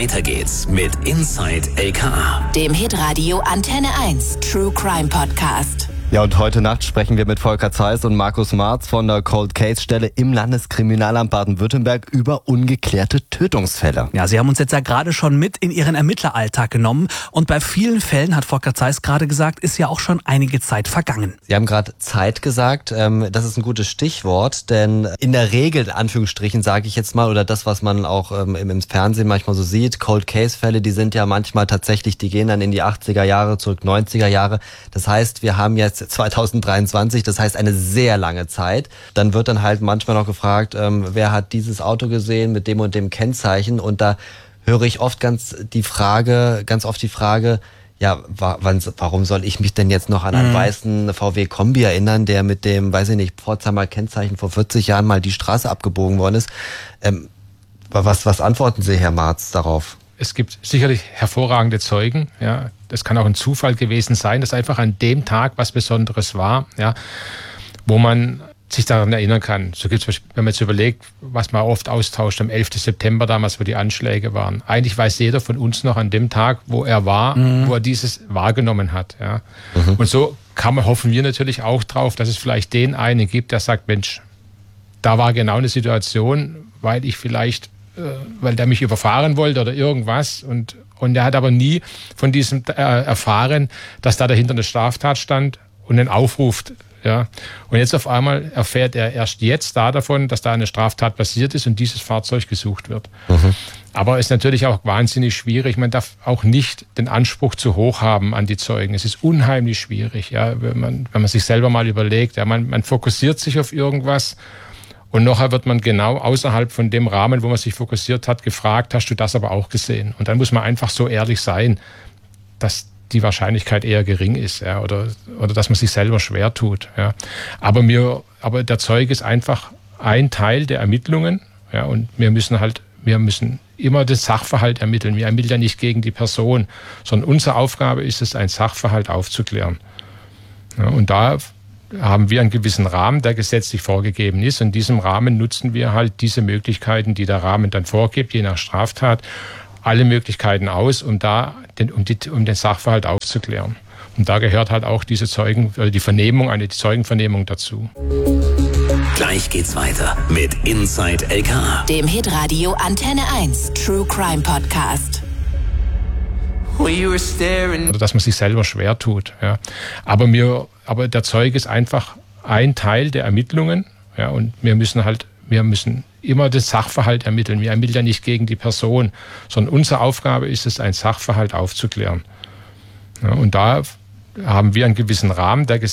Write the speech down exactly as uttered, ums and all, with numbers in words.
Weiter geht's mit Inside L K A, dem Hitradio Antenne eins True Crime Podcast. Ja, und heute Nacht sprechen wir mit Volker Zeiss und Markus Marz von der Cold Case Stelle im Landeskriminalamt Baden-Württemberg über ungeklärte Tötungsfälle. Ja, Sie haben uns jetzt ja gerade schon mit in Ihren Ermittleralltag genommen. Und bei vielen Fällen, hat Volker Zeiss gerade gesagt, ist ja auch schon einige Zeit vergangen. Sie haben gerade Zeit gesagt. Das ist ein gutes Stichwort, denn in der Regel, in Anführungsstrichen, sage ich jetzt mal, oder das, was man auch im Fernsehen manchmal so sieht, Cold Case Fälle, die sind ja manchmal tatsächlich, die gehen dann in die achtziger Jahre, zurück neunziger Jahre. Das heißt, wir haben jetzt zwanzig dreiundzwanzig, das heißt eine sehr lange Zeit. Dann wird dann halt manchmal noch gefragt, ähm, wer hat dieses Auto gesehen mit dem und dem Kennzeichen, und da höre ich oft ganz die Frage, ganz oft die Frage, ja, wa- wann, warum soll ich mich denn jetzt noch an einen mhm. weißen V W Kombi erinnern, der mit dem, weiß ich nicht, Pforzheimer Kennzeichen vor vierzig Jahren mal die Straße abgebogen worden ist. Ähm, was, was antworten Sie, Herr Marz, darauf? Es gibt sicherlich hervorragende Zeugen, ja. Das kann auch ein Zufall gewesen sein, dass einfach an dem Tag was Besonderes war, ja, wo man sich daran erinnern kann. So gibt es, wenn man jetzt überlegt, was man oft austauscht am elften September damals, wo die Anschläge waren. Eigentlich weiß jeder von uns noch an dem Tag, wo er war, mhm. wo er dieses wahrgenommen hat, ja. Mhm. Und so kann man, hoffen wir natürlich auch drauf, dass es vielleicht den einen gibt, der sagt, Mensch, da war genau eine Situation, weil ich vielleicht weil der mich überfahren wollte oder irgendwas, und und er hat aber nie von diesem äh, erfahren, dass da dahinter eine Straftat stand und einen aufruft, ja. Und jetzt auf einmal erfährt er erst jetzt da davon, dass da eine Straftat passiert ist und dieses Fahrzeug gesucht wird. Mhm. Aber es ist natürlich auch wahnsinnig schwierig. Man darf auch nicht den Anspruch zu hoch haben an die Zeugen. Es ist unheimlich schwierig, ja, wenn man wenn man sich selber mal überlegt, ja, man man fokussiert sich auf irgendwas. Und nachher wird man genau außerhalb von dem Rahmen, wo man sich fokussiert hat, gefragt, hast du das aber auch gesehen? Und dann muss man einfach so ehrlich sein, dass die Wahrscheinlichkeit eher gering ist, ja, oder, oder dass man sich selber schwer tut. Ja. Aber, mir, aber der Zeuge ist einfach ein Teil der Ermittlungen, ja, und wir müssen halt, wir müssen immer den Sachverhalt ermitteln. Wir ermitteln ja nicht gegen die Person, sondern unsere Aufgabe ist es, einen Sachverhalt aufzuklären. Ja, und da haben wir einen gewissen Rahmen, der gesetzlich vorgegeben ist. In diesem Rahmen nutzen wir halt diese Möglichkeiten, die der Rahmen dann vorgibt, je nach Straftat, alle Möglichkeiten aus, um da den, um, die, um den Sachverhalt aufzuklären. Und da gehört halt auch diese Zeugen, oder die Vernehmung, eine die Zeugenvernehmung dazu. Gleich geht's weiter mit Inside L K A, dem Hitradio Antenne eins True Crime Podcast. Oder dass man sich selber schwer tut, ja. Aber mir, aber der Zeuge ist einfach ein Teil der Ermittlungen, ja, und wir müssen halt, wir müssen immer den Sachverhalt ermitteln. Wir ermitteln ja nicht gegen die Person, sondern unsere Aufgabe ist es, einen Sachverhalt aufzuklären. Ja, und da haben wir einen gewissen Rahmen, der